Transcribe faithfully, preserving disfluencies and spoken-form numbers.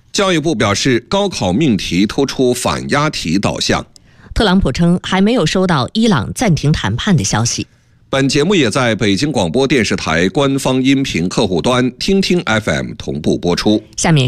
教育部表示，高考命题突出反押题导向。 特朗普称还没有收到伊朗暂停谈判的消息。 本节目也在北京广播电视台官方音频客户端听听 F M 同步播出。 下面